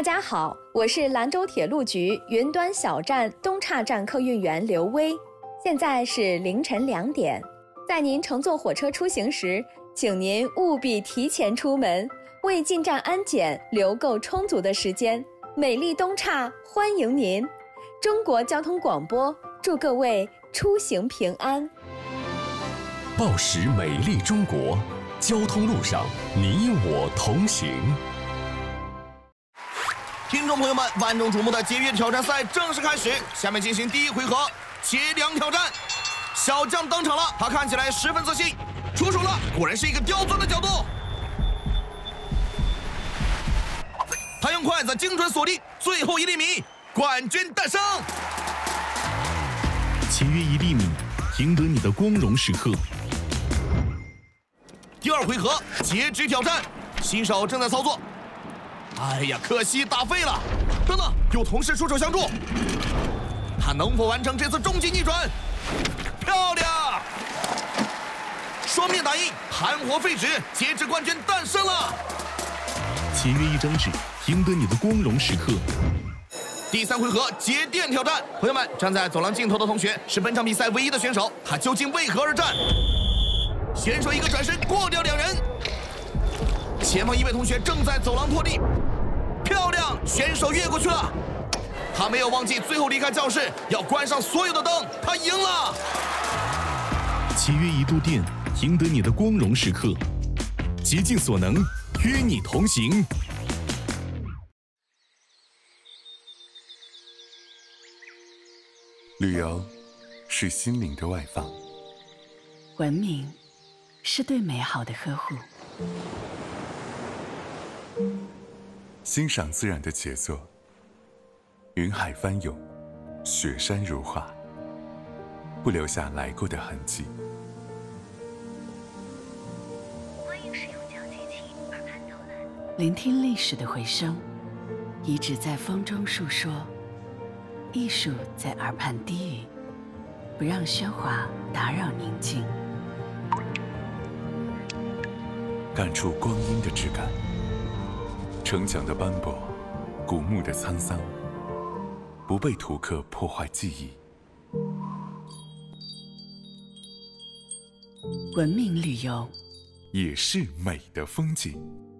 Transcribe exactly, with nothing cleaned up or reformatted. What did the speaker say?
大家好，我是兰州铁路局云端小站东岔站客运员刘薇。现在是凌晨两点，在您乘坐火车出行时，请您务必提前出门，为进站安检留够充足的时间。美丽东岔欢迎您！中国交通广播祝各位出行平安。 报时美丽中国，交通路上你我同行。 听众朋友们，万众瞩目的节约挑战赛正式开始，下面进行第一回合节粮挑战。小将登场了，他看起来十分自信，出手了，果然是一个刁钻的角度。他用筷子精准锁定，最后一粒米，冠军诞生。 节约一粒米，赢得你的光荣时刻。 第二回合截肢挑战，新手正在操作。哎呀，可惜打废了！等等，有同事出手相助，他能否完成这次终极逆转？漂亮！双面打印，盘活废纸，截肢冠军诞生了！ 节约一张纸，赢得你的光荣时刻。 第三回合节电挑战，朋友们，站在走廊尽头的同学是本场比赛唯一的选手，他究竟为何而战？选手一个转身过掉两人，前方一位同学正在走廊拖地，漂亮，选手越过去了。他没有忘记最后离开教室要关上所有的灯，他赢了。 节约一度电，赢得你的光荣时刻。竭尽所能，与你同行。 旅游是心灵的外放， 文明是对美好的呵护， 欣赏自然的杰作，云海翻涌，雪山如画，不留下来过的痕迹。 欢迎使用脚机器耳畔导览，聆听历史的回声，遗址在风中述说，艺术在耳畔低语，不让喧哗打扰宁静。 感触光阴的质感，城墙的斑驳，古墓的沧桑，不被图刻破坏记忆。 文明旅游也是美的风景。